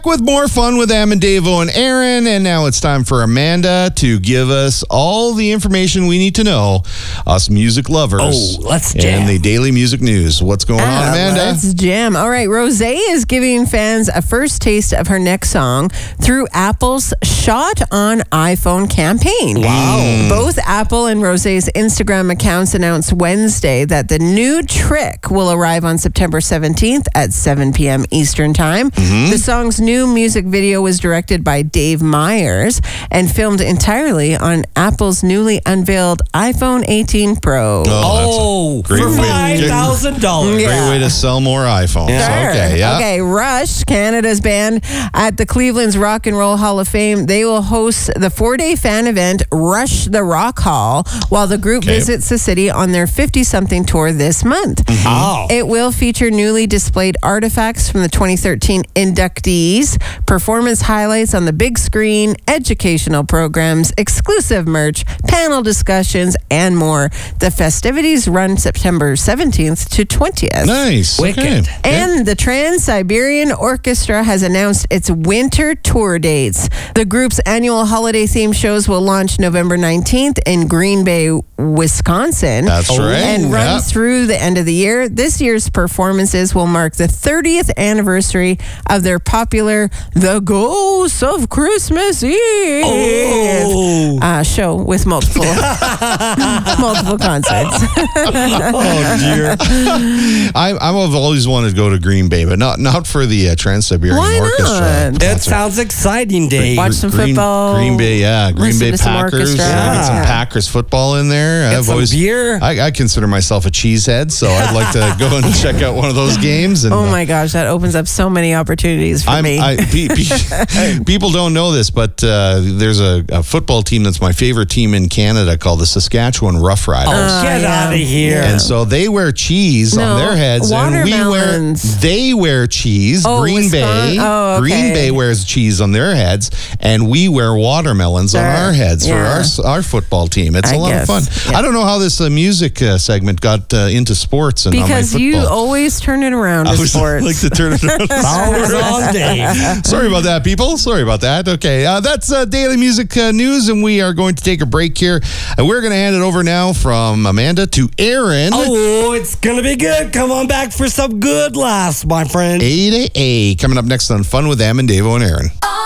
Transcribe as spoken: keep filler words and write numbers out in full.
With more fun with Am and Davo and Aaron, and now it's time for Amanda to give us all the information we need to know, us music lovers. Oh, let's jam. And the daily music news. What's going Ah, on, Amanda? Let's jam. All right, Rosé is giving fans a first taste of her next song through Apple's Shot on iPhone campaign. Wow. Both Apple and Rosé's Instagram accounts announced Wednesday that the new trick will arrive on September seventeenth at seven p.m. Eastern Time. Mm-hmm. The song's new music video was directed by Dave Meyers and filmed entirely on Apple's newly unveiled iPhone eighteen Pro. Oh, great for way- five thousand dollars. Great Yeah. way to sell more iPhones. Sure. Okay, yeah. Okay, Rush, Canada's band at the Cleveland's Rock and Roll Hall of Fame, they will host the four-day fan event Rush the Rock Hall while the group Okay. visits the city on their fifty-something tour this month. Oh. It will feature newly displayed artifacts from the twenty thirteen inductees, performance highlights on the big screen, educational programs, exclusive merch, panel discussions, and more. The festivities run September seventeenth to twentieth. Nice. Wicked. Okay. And the Trans-Siberian Orchestra has announced its winter tour dates. The group's annual holiday-themed shows will launch November nineteenth in Green Bay, Wisconsin. That's right. And run Yeah. through the end of the year. This year's performances will mark the thirtieth anniversary of their popular The Ghosts of Christmas Eve Oh. uh, show with multiple multiple concerts. Oh, dear. I, I've always wanted to go to Green Bay, but not not for the uh, Trans-Siberian Why not? Orchestra. That sounds exciting, Dave. Watch some Green, football. Green Bay, yeah. Green listen Bay to some Packers. orchestra. Yeah, get some Yeah. Packers football in there. Get I've some always, beer. I, I consider myself a cheesehead, so I'd like to go and check out one of those games. And, Oh my gosh, that opens up so many opportunities for I'm, me. I, pe- pe- people don't know this, but uh, there's a, a football team that's my favorite team in Canada called the Saskatchewan Roughriders. Oh, get yeah. out of here. And so they wear cheese No, on their heads, and we wear. watermelons. They wear cheese. Oh, Green Wisconsin- Bay. oh, okay. Green Bay wears cheese on their heads, and we wear watermelons on Sure. our heads Yeah. for our our football team. It's a I lot guess. of fun. Yeah. I don't know how this uh, music uh, segment got uh, into sports and because on my you football. always turn it around I to always sports. like to turn it around. Always on, Dave. Sorry about that, people. Sorry about that. Okay, uh, that's uh, daily music uh, news, and we are going to take a break here. And we're going to hand it over now from Amanda to Aaron. Oh, it's going to be good. Come on back for some good laughs, my friend. A to A coming up next on Fun with Am and Davo and Aaron.